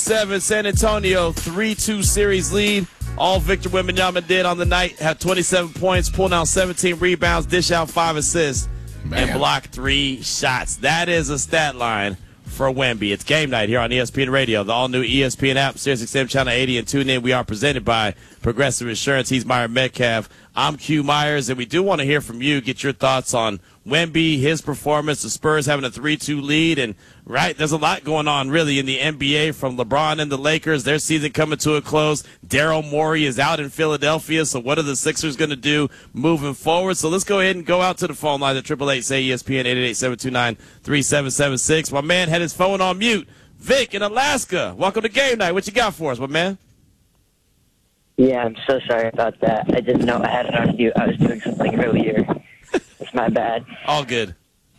San Antonio 3-2 series lead. All Victor Wembanyama did on the night, had 27 points, pulled out 17 rebounds, dish out 5 assists, and block 3 shots. That is a stat line for Wemby. It's game night here on ESPN Radio, the all-new ESPN app, SiriusXM Channel 80, and tune in. We are presented by Progressive Insurance. He's Myron Metcalf. I'm Q Myers, and we do want to hear from you, get your thoughts on Wemby, his performance, the Spurs having a 3-2 lead, and right, there's a lot going on really in the NBA from LeBron and the Lakers, their season coming to a close. Daryl Morey is out in Philadelphia, so what are the Sixers going to do moving forward? So let's go ahead and go out to the phone line at 888-SAY-ESPN, 888-729-3776. My man had his phone on mute. Vic in Alaska, welcome to game night. What you got for us, my man? Yeah, I'm so sorry about that. I didn't know I had it on mute. I was doing something earlier. It's my bad. All good.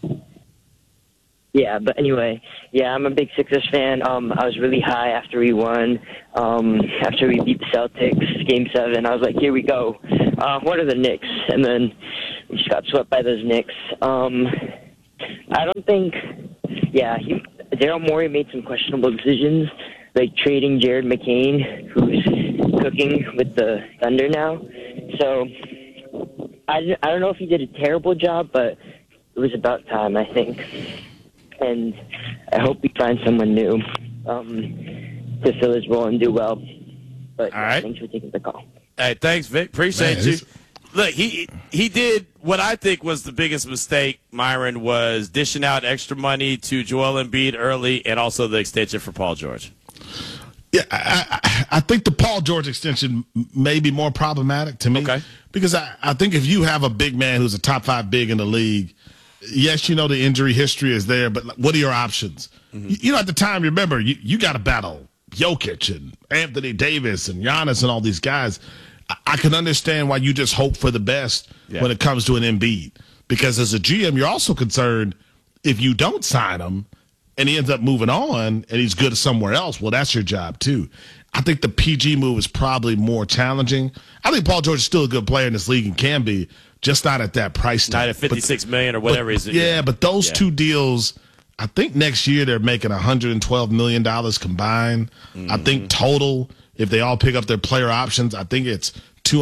Yeah, but anyway, yeah, I'm a big Sixers fan. I was really high after we won. After we beat the Celtics, Game 7, I was like, here we go. What are the Knicks? And then we just got swept by those Knicks. I don't think, Daryl Morey made some questionable decisions, like trading Jared McCain, who's cooking with the Thunder now. So I don't know if he did a terrible job, but it was about time, I think. And I hope we find someone new to fill his role and do well. But all right. Thanks for taking the call. Hey, thanks, Vic. Appreciate you. Look, he did what I think was the biggest mistake, Myron, was dishing out extra money to Joel Embiid early and also the extension for Paul George. Yeah, I think the Paul George extension may be more problematic to me. Okay. Because I think if you have a big man who's a top 5 big in the league, yes, you know the injury history is there, but what are your options? Mm-hmm. You know, at the time, remember, you got to battle Jokic and Anthony Davis and Giannis and all these guys. I can understand why you just hope for the best when it comes to an Embiid. Because as a GM, you're also concerned if you don't sign him and he ends up moving on and he's good somewhere else, well, that's your job too. I think the PG move is probably more challenging. I think Paul George is still a good player in this league and can be, just not at that price tag. Not at $56 million or whatever it is. Yeah, but those two deals, I think next year they're making $112 million combined. Mm-hmm. I think total, if they all pick up their player options, I think it's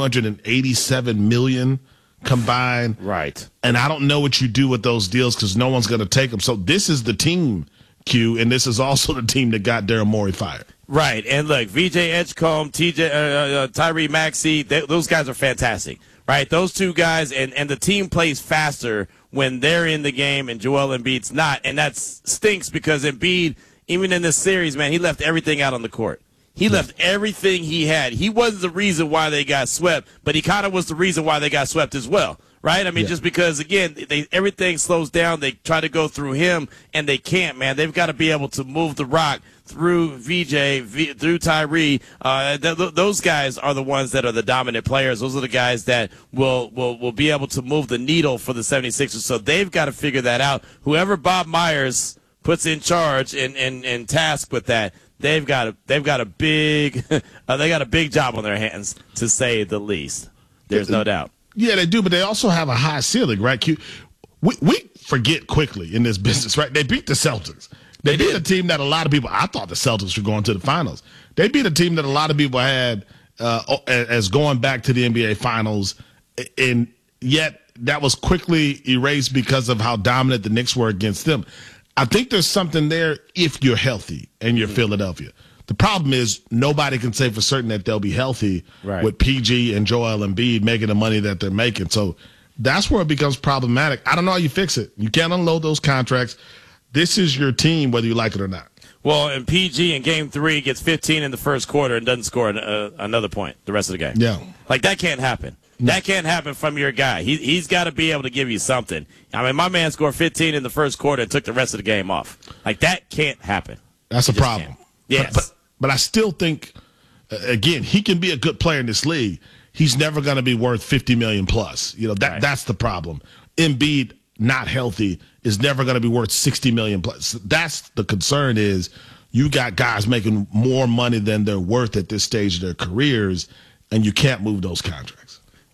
$287 million combined. Right. And I don't know what you do with those deals because no one's going to take them. So this is the team, Q, and this is also the team that got Daryl Morey fired. Right. And look, VJ Edgecombe, Tyrese Maxey, those guys are fantastic. Right, those two guys, and the team plays faster when they're in the game and Joel Embiid's not, and that stinks because Embiid, even in this series, man, he left everything out on the court. He left everything he had. He wasn't the reason why they got swept, but he kind of was the reason why they got swept as well. Right? I mean, just because, again, everything slows down. They try to go through him, and they can't, man. They've got to be able to move the rock through through Tyree. Those guys are the ones that are the dominant players. Those are the guys that will be able to move the needle for the 76ers. So they've got to figure that out. Whoever Bob Myers puts in charge and tasked with that, they've got a big they got a big job on their hands, to say the least. There's no doubt. Yeah, they do, but they also have a high ceiling, right? We forget quickly in this business, right? They beat the Celtics. They beat a team that a lot of people, I thought the Celtics were going to the finals. They beat a team that a lot of people had as going back to the NBA finals, and yet that was quickly erased because of how dominant the Knicks were against them. I think there's something there if you're healthy and you're Philadelphia. The problem is nobody can say for certain that they'll be healthy with PG and Joel Embiid making the money that they're making. So that's where it becomes problematic. I don't know how you fix it. You can't unload those contracts. This is your team, whether you like it or not. Well, and PG in Game 3 gets 15 in the first quarter and doesn't score another point the rest of the game. Yeah. Like, that can't happen. That can't happen from your guy. He's got to be able to give you something. I mean, my man scored 15 in the first quarter and took the rest of the game off. Like, that can't happen. That's a problem. Yes. But I still think, again, he can be a good player in this league. He's never going to be worth $50 million plus. You know, that's the problem. Embiid, not healthy, is never going to be worth $60 million plus. That's the concern, is you got guys making more money than they're worth at this stage of their careers, and you can't move those contracts.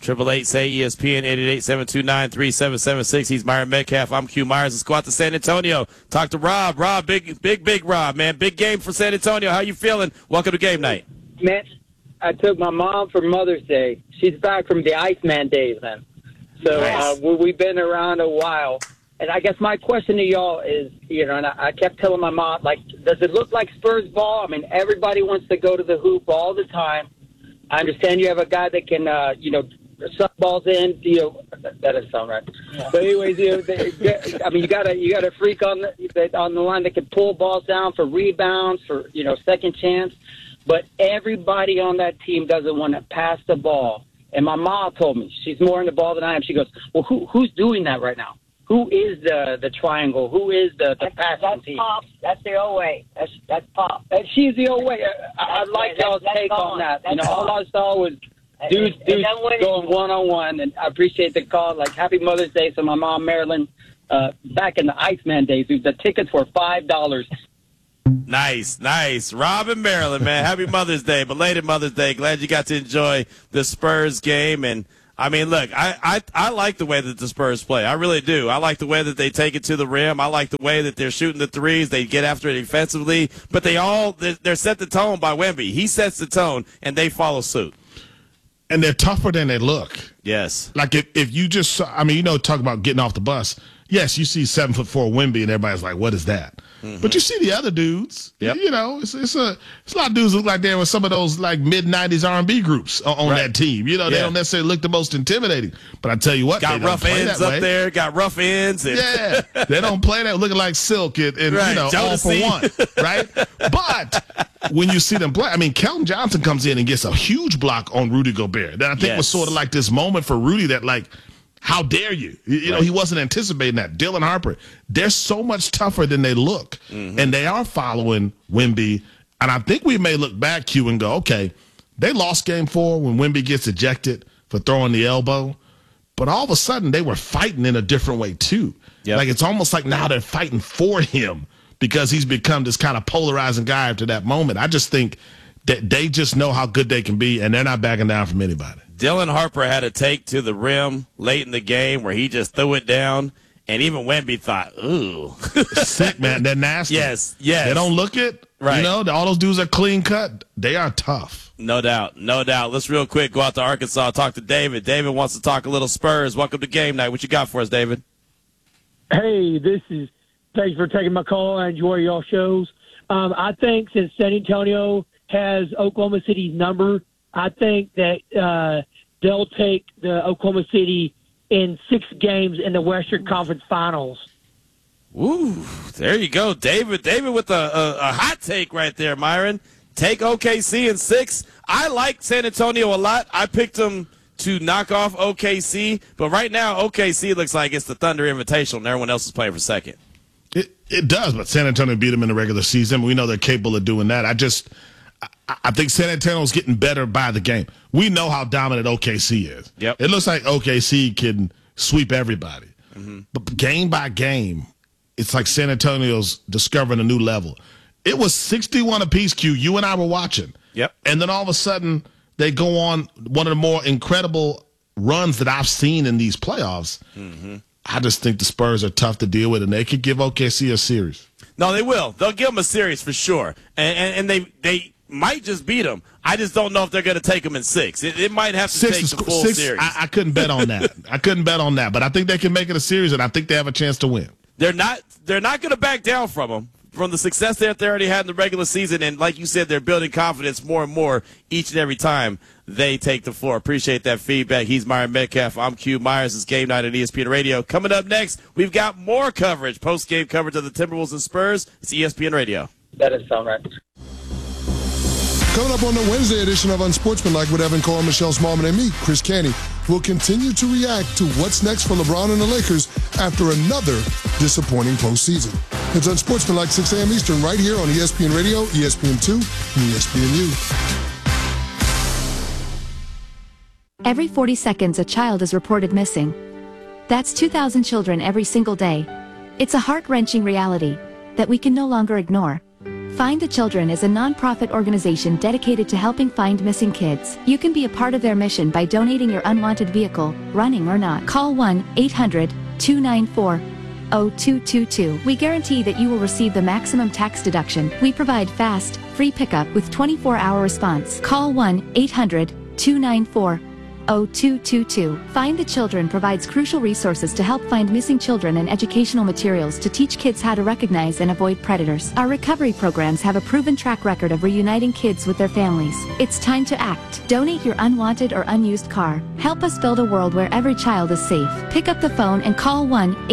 888-SAY-ESPN, 888-729-3776. He's Myron Metcalf. I'm Q Myers. Let's go out to San Antonio. Talk to Rob. Rob, big Rob, man. Big game for San Antonio. How you feeling? Welcome to game night. Man, I took my mom for Mother's Day. She's back from the Iceman days, man. So Nice. we've been around a while. And I guess my question to y'all is, and I kept telling my mom, like, does it look like Spurs ball? I mean, everybody wants to go to the hoop all the time. I understand you have a guy that can, suck balls in. That doesn't sound right. Yeah. But anyways, you got a freak on the line that can pull balls down for rebounds, for second chance. But everybody on that team doesn't want to pass the ball. And my mom told me, she's more in the ball than I am. She goes, well, who's doing that right now? Who is the triangle? Who is the passing team? Pop. That's the old way. That's Pop. She's the old way. I like y'all's take on that. All I saw was dudes going one-on-one, and I appreciate the call. Like, happy Mother's Day to my mom, Marilyn. Back in the Iceman days, the tickets were $5. Nice. Rob and Maryland, man. Happy Mother's Day, belated Mother's Day. Glad you got to enjoy the Spurs game. And, I mean, look, I like the way that the Spurs play. I really do. I like the way that they take it to the rim. I like the way that they're shooting the threes. They get after it defensively. But they're set the tone by Wemby. He sets the tone, and they follow suit. And they're tougher than they look. Yes. Like if you just saw, talk about getting off the bus. Yes, you see 7'4" Wemby, and everybody's like, "What is that?" Mm-hmm. But you see the other dudes. Yep. It's a lot of dudes look like they're with some of those like mid-90s R&B groups on that team. They don't necessarily look the most intimidating. But I tell you what, got rough ends up there. Got rough ends. Yeah, they don't play that looking like silk and right. all for one, right? But when you see them play, Kelton Johnson comes in and gets a huge block on Rudy Gobert. That I think was sort of like this moment for Rudy that like, how dare you? He wasn't anticipating that. Dylan Harper, they're so much tougher than they look. Mm-hmm. And they are following Wemby. And I think we may look back, Q, and go, okay, they lost game 4 when Wemby gets ejected for throwing the elbow. But all of a sudden, they were fighting in a different way, too. Yep. Like, it's almost like now they're fighting for him because he's become this kind of polarizing guy after that moment. I just think that they just know how good they can be, and they're not backing down from anybody. Dylan Harper had a take to the rim late in the game where he just threw it down, and even Wemby thought, ooh. Sick, man. They're nasty. Yes. They don't look it. Right. All those dudes are clean cut. They are tough. No doubt. Let's real quick go out to Arkansas, talk to David. David wants to talk a little Spurs. Welcome to game night. What you got for us, David? Hey, thanks for taking my call. I enjoy y'all shows. I think since San Antonio has Oklahoma City's number, I think that they'll take the Oklahoma City in 6 games in the Western Conference Finals. Ooh, there you go, David. David with a hot take right there, Myron. Take OKC in 6. I like San Antonio a lot. I picked them to knock off OKC, but right now OKC looks like it's the Thunder Invitational, and everyone else is playing for second. It does, but San Antonio beat them in the regular season. We know they're capable of doing that. I think San Antonio's getting better by the game. We know how dominant OKC is. Yep. It looks like OKC can sweep everybody. Mm-hmm. But game by game, it's like San Antonio's discovering a new level. It was 61 apiece, Q. You and I were watching. Yep. And then all of a sudden, they go on one of the more incredible runs that I've seen in these playoffs. Mm-hmm. I just think the Spurs are tough to deal with, and they could give OKC a series. No, they will. They'll give them a series for sure. And they might just beat them. I just don't know if they're going to take them in 6. It might have to take the full series. I couldn't bet on that. But I think they can make it a series, and I think they have a chance to win. They're not going to back down from the success that they already had in the regular season. And like you said, they're building confidence more and more each and every time they take the floor. Appreciate that feedback. He's Myron Metcalf. I'm Q Myers. It's Game Night on ESPN Radio. Coming up next, we've got more coverage, post-game coverage of the Timberwolves and Spurs. It's ESPN Radio. That doesn't sound right. Coming up on the Wednesday edition of Unsportsmanlike with Evan Cole, Michelle Smallman, and me, Chris Canty, will continue to react to what's next for LeBron and the Lakers after another disappointing postseason. It's Unsportsmanlike 6 a.m. Eastern right here on ESPN Radio, ESPN2, and ESPNU. Every 40 seconds, a child is reported missing. That's 2,000 children every single day. It's a heart-wrenching reality that we can no longer ignore. Find the Children is a nonprofit organization dedicated to helping find missing kids. You can be a part of their mission by donating your unwanted vehicle, running or not. Call 1-800-294-0222. We guarantee that you will receive the maximum tax deduction. We provide fast, free pickup with 24-hour response. Call 1-800-294-0222. Find the Children provides crucial resources to help find missing children and educational materials to teach kids how to recognize and avoid predators. Our recovery programs have a proven track record of reuniting kids with their families. It's time to act. Donate your unwanted or unused car. Help us build a world where every child is safe. Pick up the phone and call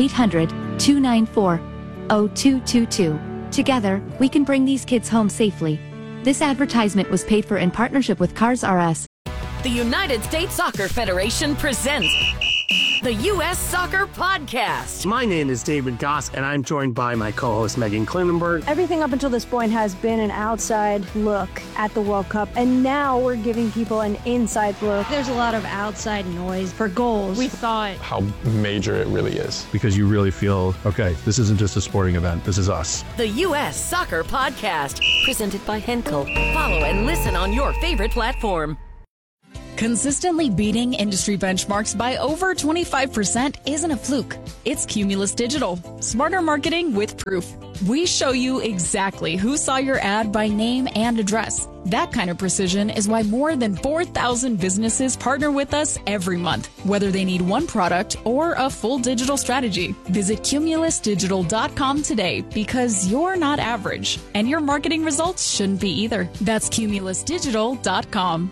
1-800-294-0222. Together, we can bring these kids home safely. This advertisement was paid for in partnership with Cars R Us. The United States Soccer Federation presents the U.S. Soccer Podcast. My name is David Goss, and I'm joined by my co-host Megan Klinenberg. Everything up until this point has been an outside look at the World Cup, and now we're giving people an inside look. There's a lot of outside noise for goals. We thought how major it really is. Because you really feel, okay, this isn't just a sporting event, this is us. The U.S. Soccer Podcast, presented by Henkel. Follow and listen on your favorite platform. Consistently beating industry benchmarks by over 25% isn't a fluke. It's Cumulus Digital. Smarter marketing with proof. We show you exactly who saw your ad by name and address. That kind of precision is why more than 4,000 businesses partner with us every month, whether they need one product or a full digital strategy. Visit cumulusdigital.com today because you're not average, and your marketing results shouldn't be either. That's cumulusdigital.com.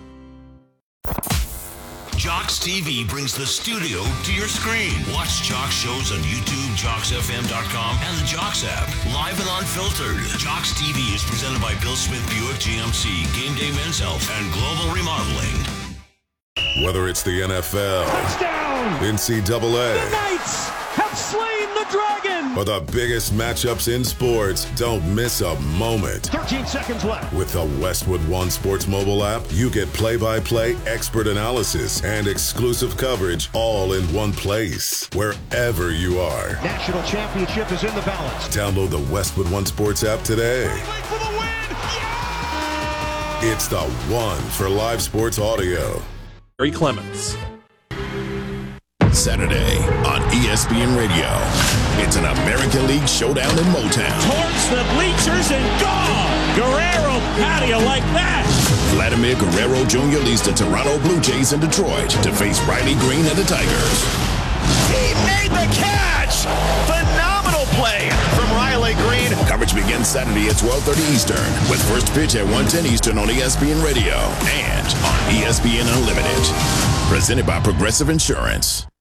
Jocks TV brings the studio to your screen. Watch Jocks shows on YouTube, JocksFM.com, and the Jocks app. Live and unfiltered. Jocks TV is presented by Bill Smith Buick GMC, Game Day Men's Health, and Global Remodeling. Whether it's the NFL, touchdown, NCAA, the Knights have slain the Dragon, or the biggest matchups in sports, don't miss a moment. 13 seconds left. With the Westwood One Sports mobile app, you get play-by-play, expert analysis, and exclusive coverage all in one place, wherever you are. National championship is in the balance. Download the Westwood One Sports app today. For the win. Yeah! It's the one for live sports audio. Barry Clemens. Saturday on ESPN Radio. It's an American League showdown in Motown. Towards the bleachers and gone! Guerrero patio like that! Vladimir Guerrero Jr. leads the Toronto Blue Jays in Detroit to face Riley Green and the Tigers. He made the catch! Phenomenal play from Riley Green. Coverage begins Saturday at 12:30 Eastern with first pitch at 1:10 Eastern on ESPN Radio and on ESPN Unlimited. Presented by Progressive Insurance.